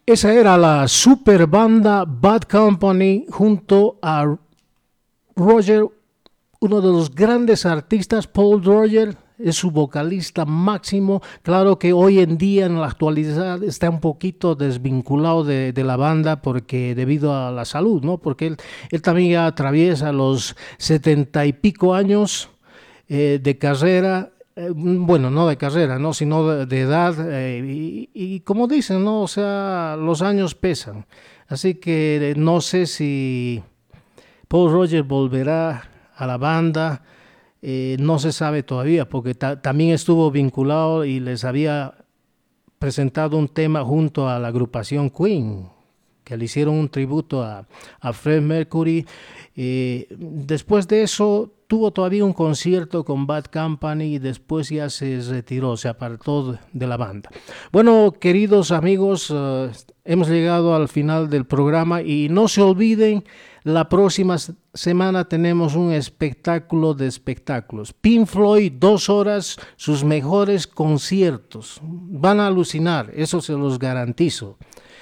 Esa era la super banda Bad Company junto a Roger, uno de los grandes artistas. Paul Roger es su vocalista máximo. Claro que hoy en día, en la actualidad, está un poquito desvinculado de la banda porque debido a la salud, ¿no? Porque él también ya atraviesa los 70 y pico años de carrera. Bueno, no de carrera, no, sino de edad, y como dicen, no, o sea, los años pesan. Así que no sé si Paul Rogers volverá a la banda. No se sabe todavía porque también estuvo vinculado y les había presentado un tema junto a la agrupación Queen, que le hicieron un tributo a Fred Mercury. Después de eso tuvo todavía un concierto con Bad Company y después ya se retiró, se apartó de la banda. Bueno, queridos amigos, hemos llegado al final del programa y no se olviden, la próxima semana tenemos un espectáculo de espectáculos. Pink Floyd, 2 horas, sus mejores conciertos. Van a alucinar, eso se los garantizo.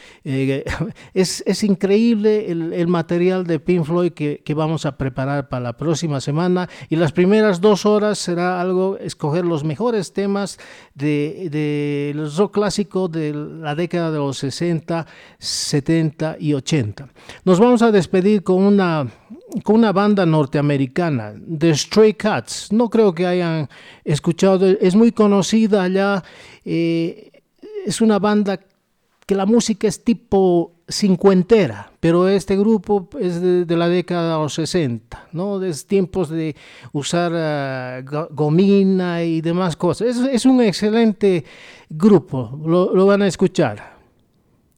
Es increíble el material de Pink Floyd que vamos a preparar para la próxima semana, y las primeras 2 horas será algo, escoger los mejores temas del rock clásico de la década de los 60, 70 y 80. Nos vamos a despedir con una banda norteamericana, The Stray Cats. No creo que hayan escuchado, es muy conocida allá. Es una banda que la música es tipo cincuentera, pero este grupo es de la década de los 60, ¿no? De tiempos de usar gomina y demás cosas. Es un excelente grupo, lo van a escuchar.